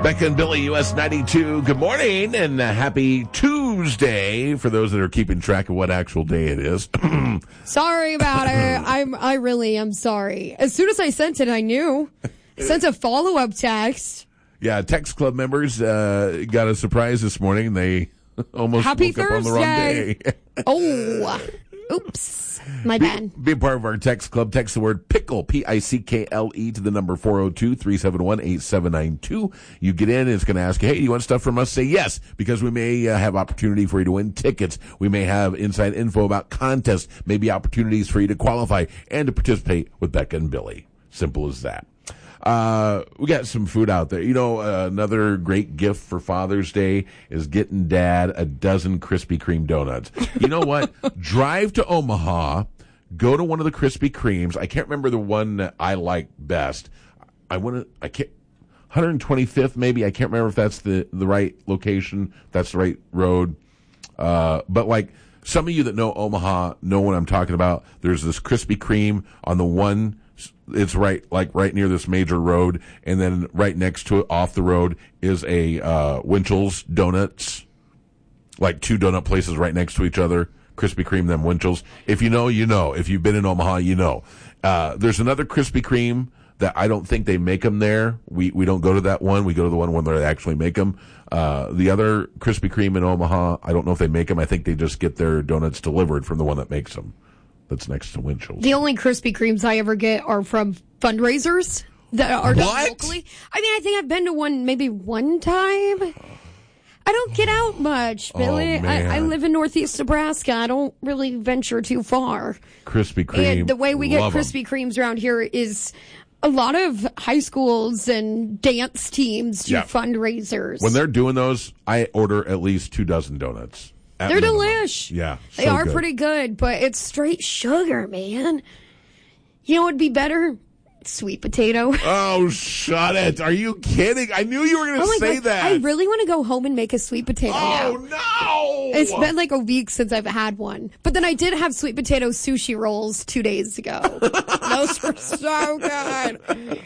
Becca and Billy, US 92. Good morning and happy Tuesday for those that are keeping track of what actual day it is. Sorry about it. I really am sorry. As soon as I sent it, I knew. I sent a follow-up text. Yeah, Text Club members got a surprise this morning. They almost Happy woke up on the wrong day. Oh, oops. My bad. Be a part of our Text Club. Text the word PICKLE, P-I-C-K-L-E, to the number 402-371-8792. You get in, and it's going to ask you, hey, do you want stuff from us? Say yes, because we may have opportunity for you to win tickets. We may have inside info about contests, maybe opportunities for you to qualify and to participate with Becca and Billy. Simple as that. We got some food out there. You know, another great gift for Father's Day is getting Dad a dozen Krispy Kreme donuts. You know what? Drive to Omaha, go to one of the Krispy Kremes. I can't remember the one that I like best. I can't, 125th maybe. I can't remember if that's the right location, if that's the right road. But like some of you that know Omaha know what I'm talking about. There's this Krispy Kreme on the one. It's right near this major road, and then right next to it, off the road, is a Winchell's Donuts, like two donut places right next to each other. Krispy Kreme, them Winchell's. If you know, you know. If you've been in Omaha, you know. There's another Krispy Kreme that I don't think they make them there. We don't go to that one. We go to the one where they actually make them. The other Krispy Kreme in Omaha, I don't know if they make them. I think they just get their donuts delivered from the one that makes them. That's next to Winchell's. The only Krispy Kremes I ever get are from fundraisers that are done locally. I mean, I think I've been to one maybe one time. I don't get out much, Billy. I live in northeast Nebraska. I don't really venture too far. Krispy Kreme. And the way we get Krispy Kremes around here is a lot of high schools and dance teams do fundraisers. When they're doing those, I order at least 24 donuts. They're delish. Yeah. They are good. Pretty good, but it's straight sugar, man. You know what would be better? Sweet potato. Oh, shut it. Are you kidding? I knew you were going to say that. I really want to go home and make a sweet potato. Oh, no. It's been like a week since I've had one. But then I did have sweet potato sushi rolls 2 days ago. Those were so good.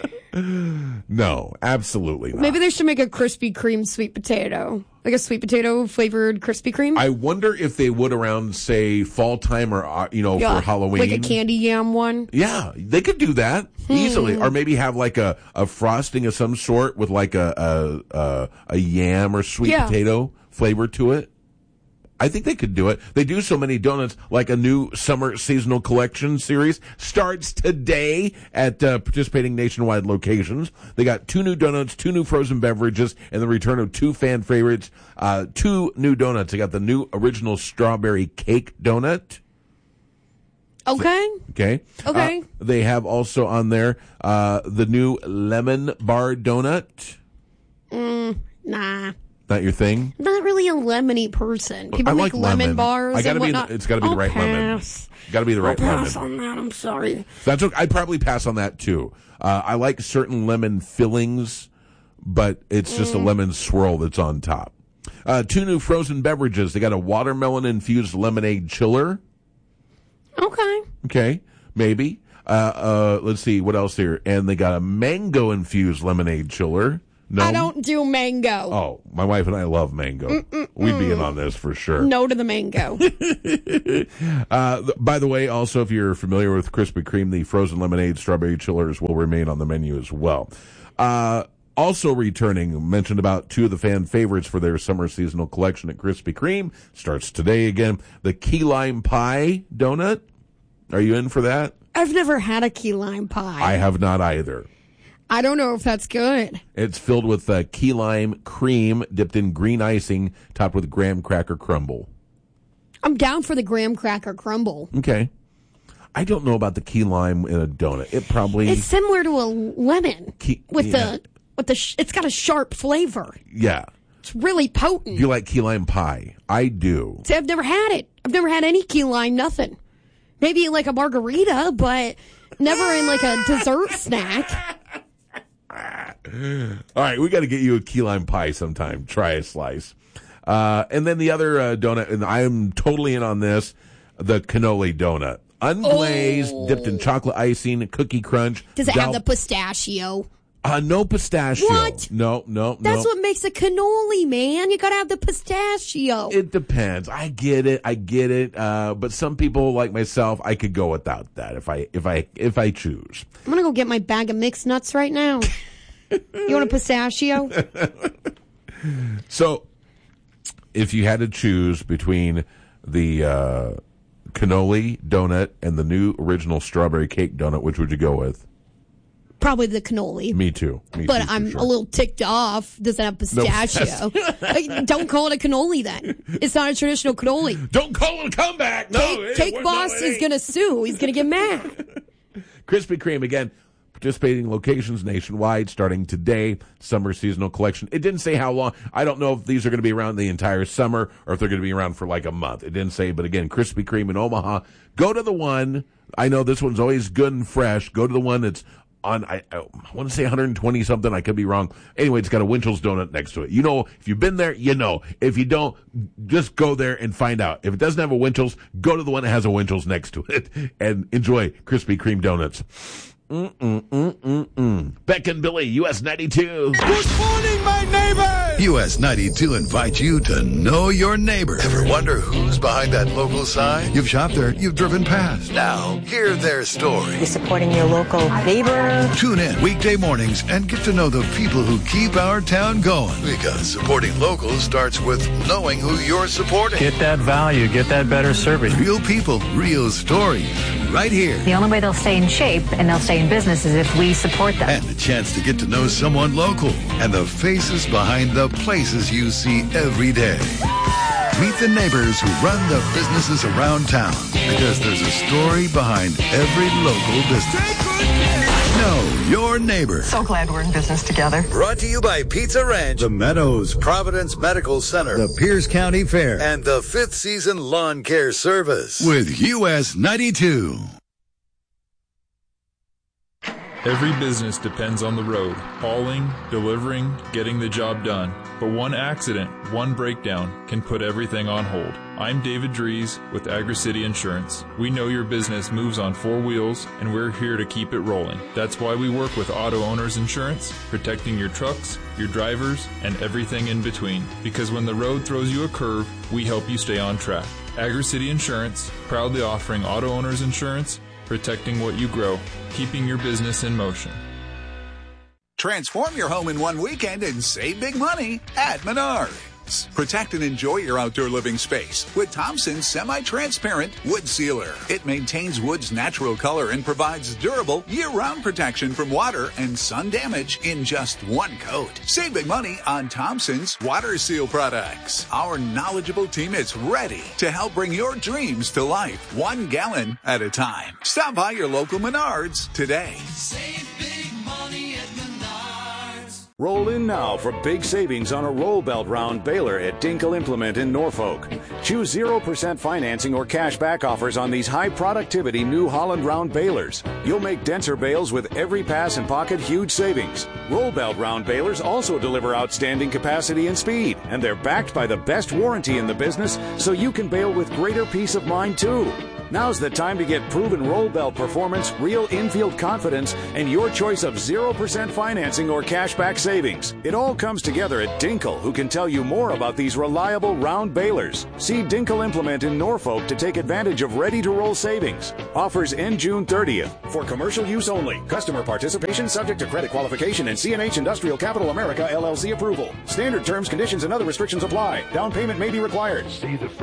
No, absolutely not. Maybe they should make a Krispy Kreme sweet potato. Like a sweet potato flavored Krispy Kreme. I wonder if they would around, say, fall time or, for Halloween. Like a candy yam one. Yeah, they could do that easily. Or maybe have like a frosting of some sort with like a yam or sweet potato flavor to it. I think they could do it. They do so many donuts, like a new summer seasonal collection series starts today at participating nationwide locations. They got 2 new donuts, 2 new frozen beverages, and the return of 2 fan favorites. 2 new donuts. They got the new original strawberry cake donut. Okay. Okay. They have also on there the new lemon bar donut. Nah. Not your thing? Not really a lemony person. People make like lemon bars. It's got to be the right lemon. Got to be the right lemon. I'll pass on that. I'm sorry. That's okay. I'd probably pass on that too. I like certain lemon fillings, but it's just a lemon swirl that's on top. 2 new frozen beverages. They got a watermelon infused lemonade chiller. Okay. Maybe. Let's see what else here. And they got a mango infused lemonade chiller. No? I don't do mango. Oh, my wife and I love mango. We'd be in on this for sure. No to the mango. By the way, also, if you're familiar with Krispy Kreme, the frozen lemonade strawberry chillers will remain on the menu as well. Also returning, mentioned about 2 of the fan favorites for their summer seasonal collection at Krispy Kreme. Starts today again. The key lime pie donut. Are you in for that? I've never had a key lime pie. I have not either. I don't know if that's good. It's filled with key lime cream dipped in green icing, topped with graham cracker crumble. I'm down for the graham cracker crumble. Okay. I don't know about the key lime in a donut. It's similar to a lemon it's got a sharp flavor. Yeah. It's really potent. Do you like key lime pie? I do. See, I've never had it. I've never had any key lime, nothing. Maybe like a margarita, but never in like a dessert snack. All right, we got to get you a key lime pie sometime. Try a slice. And then the other donut, and I'm totally in on this, the cannoli donut. Unglazed, dipped in chocolate icing, cookie crunch. Does it have the pistachio? No pistachio. What? No. That's what makes a cannoli, man. You gotta have the pistachio. It depends. I get it. But some people like myself, I could go without that if I choose. I'm gonna go get my bag of mixed nuts right now. You want a pistachio? So, if you had to choose between the cannoli donut and the new original strawberry cake donut, which would you go with? Probably the cannoli. Me too. But I'm a little ticked off. Does it have pistachio? Don't call it a cannoli then. It's not a traditional cannoli. Don't call it a comeback. No. Cake Boss is going to sue. He's going to get mad. Krispy Kreme, again, participating locations nationwide starting today. Summer seasonal collection. It didn't say how long. I don't know if these are going to be around the entire summer or if they're going to be around for like a month. It didn't say, but again, Krispy Kreme in Omaha. Go to the one. I know this one's always good and fresh. Go to the one that's on, I want to say 120 something. I could be wrong. Anyway, it's got a Winchell's donut next to it. You know, if you've been there, you know. If you don't, just go there and find out. If it doesn't have a Winchell's, go to the one that has a Winchell's next to it and enjoy Krispy Kreme donuts. Beck and Billy, US 92. Good morning, my neighbor! US 92 invites you to know your neighbor. Ever wonder who's behind that local sign? You've shopped there, you've driven past. Now, hear their story. You're supporting your local neighbor. Tune in weekday mornings and get to know the people who keep our town going. Because supporting locals starts with knowing who you're supporting. Get that value, get that better service. Real people, real stories, right here. The only way they'll stay in shape and they'll stay in business is if we support them. And the chance to get to know someone local and the faces behind the places you see every day. Meet the neighbors who run the businesses around town, because there's a story behind every local business. Know your neighbor. So glad we're in business together. Brought to you by Pizza Ranch, The Meadows, Providence Medical Center, the Pierce County Fair, and the 5th Season Lawn Care Service. With US 92. Every business depends on the road, hauling, delivering, getting the job done. But one accident, one breakdown can put everything on hold. I'm David Dries with Agri-City Insurance. We know your business moves on 4 wheels, and we're here to keep it rolling. That's why we work with Auto Owners Insurance, protecting your trucks, your drivers, and everything in between. Because when the road throws you a curve, we help you stay on track. Agri-City Insurance, proudly offering Auto Owners Insurance, protecting what you grow, keeping your business in motion. Transform your home in one weekend and save big money at Menards. Protect and enjoy your outdoor living space with Thompson's semi-transparent wood sealer. It maintains wood's natural color and provides durable year-round protection from water and sun damage in just one coat. Save big money on Thompson's water seal products. Our knowledgeable team is ready to help bring your dreams to life, 1 gallon at a time. Stop by your local Menards today. Save big money at Menards. Roll in now for big savings on a roll belt round baler at Dinkle Implement in Norfolk. Choose 0% financing or cash back offers on these high productivity New Holland round balers. You'll make denser bales with every pass and pocket huge savings. Roll belt round balers also deliver outstanding capacity and speed, and they're backed by the best warranty in the business, so you can bale with greater peace of mind too. Now's the time to get proven roll belt performance, real infield confidence, and your choice of 0% financing or cashback savings. It all comes together at Dinkle, who can tell you more about these reliable round balers. See Dinkle Implement in Norfolk to take advantage of ready-to-roll savings. Offers end June 30th. For commercial use only. Customer participation subject to credit qualification and CNH Industrial Capital America LLC approval. Standard terms, conditions, and other restrictions apply. Down payment may be required.